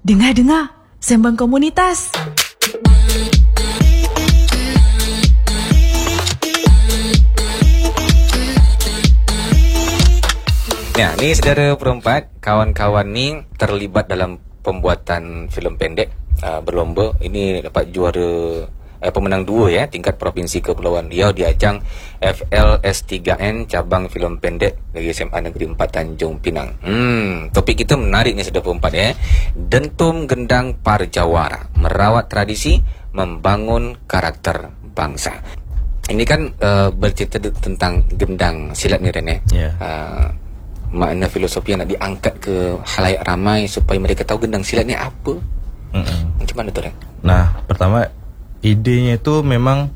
Dengar-dengar, Sembang Komunitas. Ya, ini saudara perempat, kawan-kawan ni terlibat dalam pembuatan filem pendek berlomba. Ini dapat juara pemenang 2 ya, tingkat Provinsi Kepulauan Riau di ajang FLS3N cabang filem pendek dari SMA Negeri 4 Tanjung Pinang. Topik kita menarik ni saudara perempat ya. Dentum Gendang Parjawara, merawat tradisi, membangun karakter bangsa. Ini kan bercerita tentang gendang silat ni Ren ya. Makna filosofi yang nak diangkat ke khalayak ramai supaya mereka tahu gendang silat ni apa. Macam mana tu Ren? Nah, pertama idenya itu memang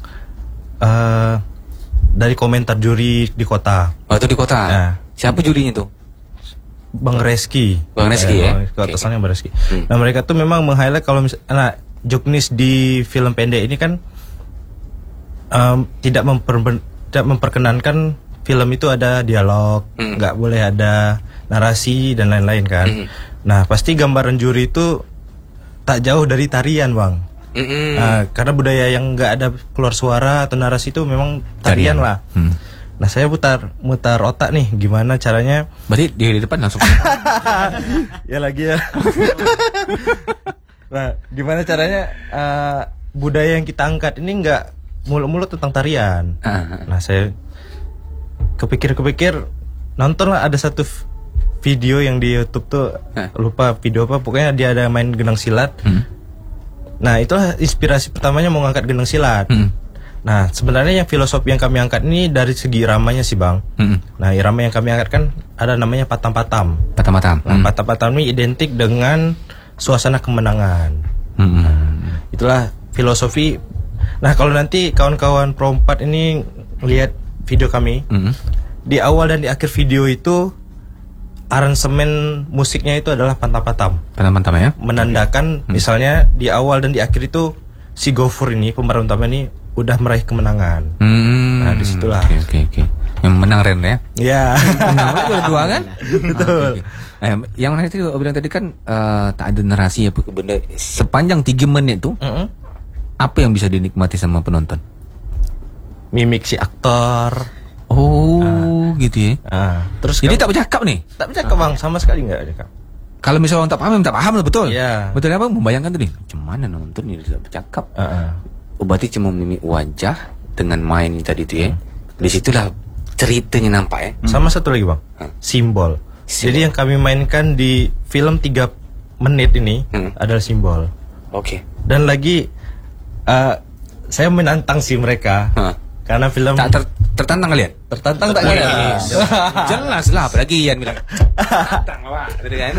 dari komentar juri di kota. Oh, itu di kota. Nah, siapa jurinya tu? Bang Reski. Bang Reski ya. Atasannya Bang Reski. Nah, mereka tuh memang meng-highlight kalau misalnya joknis di film pendek ini kan tidak memperkenankan film itu ada dialog, nggak boleh ada narasi dan lain-lain kan. Nah, pasti gambaran juri itu tak jauh dari tarian, Bang. Karena budaya yang nggak ada keluar suara atau narasi itu memang tarian lah. Nah, saya mutar otak nih, gimana caranya? Berarti di depan langsung. Ya lagi ya. Nah, gimana caranya budaya yang kita angkat ini nggak mulut-mulut tentang tarian. Nah, saya kepikir nonton lah, ada satu video yang di YouTube tuh, lupa video apa, pokoknya dia ada main gendang silat. Nah, itulah inspirasi pertamanya mau ngangkat gendang silat. Nah, sebenarnya yang filosofi yang kami angkat ini dari segi iramanya sih, Bang. Nah, irama yang kami angkat kan ada namanya patam-patam. Patam-patam. Nah, patam-patam ini identik dengan suasana kemenangan. Itulah filosofi. Nah, kalau nanti kawan-kawan Pro 4 ini lihat video kami, di awal dan di akhir video itu aransemen musiknya itu adalah patam-patam. Patam-patam ya. Menandakan misalnya di awal dan di akhir itu si Gofur ini, pemeran utama ini udah meraih kemenangan. Nah, disitulah. Oke. Yang menang Ren ya. Ya. Menang dua kan? Betul. Yang menarik itu bilang tadi kan tak ada narasi apa benda sepanjang 3 menit tuh. Apa yang bisa dinikmati sama penonton? Mimik si aktor. Oh, gitu ya. Terus jadi tak bercakap nih? Tak bercakap, Bang, sama sekali enggak bercakap. Kalau misalnya orang tak paham lah, betul. Yeah. Betul apa? Membayangkan tadi, macam mana nonton ni tidak bercakap. Berarti cuma mimik wajah dengan main tadi tu ya. Di situlah ceritanya nampak ya. Sama satu lagi, Bang. Simbol. Jadi yang kami mainkan di film 3 menit ini adalah simbol. Oke. Dan lagi saya menantang sih mereka. Karena film tak tertantang kalian? Tertantang tak kalian? Jelas lah, apalagi Ian bilang tantang awak.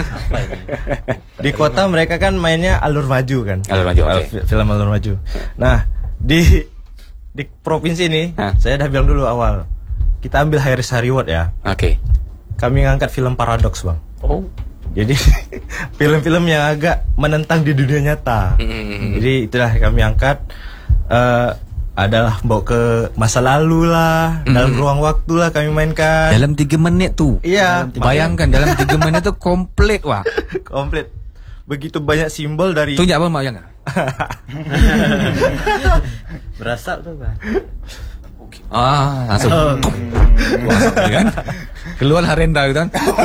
Di kota mereka kan mainnya alur maju kan. Alur maju, okay. Film alur maju. Nah, di provinsi ini saya dah bilang dulu awal, kita ambil high risk reward ya. Oke. Kami ngangkat film paradoks, Bang. Oh. Jadi film-film yang agak menentang di dunia nyata. Jadi itulah kami angkat. Adalah bawa ke masa lalu lah, dalam ruang waktu lah kami mainkan. Dalam 3 menit tu. Iya. Bayangkan dalam 3 menit tu komplit wah. Komplit. Begitu banyak simbol dari. Tunjuk apa bayangkan? Berasap tu, Bang. Okay. Langsung. Kan? Keluarlah renda gitu kan.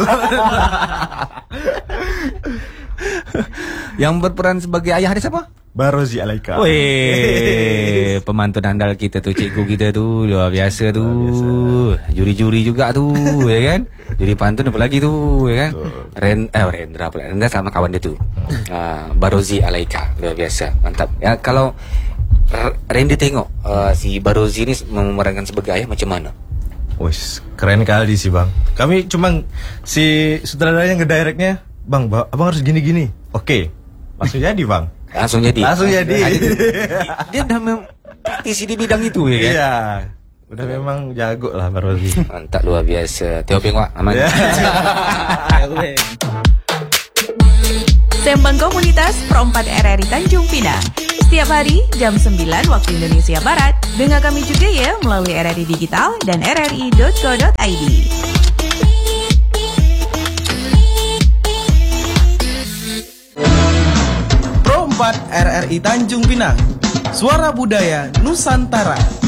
Yang berperan sebagai ayah dia siapa? Barozi Alaika. Weh, pemantun andal kita tu, cikgu kita tu, luar biasa tu. Juri-juri juga tu, ya kan? Juri pantun apa lagi tu, ya kan? Rendra pula. Rendra sama kawan dia tu. Barozi Alaika, luar biasa. Mantap. Ya, kalau Randy tengok si Barozi ni memerankan sebagai ayah macam mana? Wih, keren kali sih, Bang. Kami cuma si sutradaranya ngedirectnya, Bang, abang harus gini-gini. Oke. Langsung jadi, Bang. Langsung jadi. Dia dah praktisi di bidang itu ya kan? Iya. Udah memang jago lah Barozi. Mantap, luar biasa. Teo Peng Wak, aman. Sembang Komunitas Pro 4 RRI Tanjung Pinang. Setiap hari jam 9 waktu Indonesia Barat. Dengar kami juga ya melalui RRI Digital dan rri.co.id. RRI Tanjung Pinang. Suara Budaya Nusantara.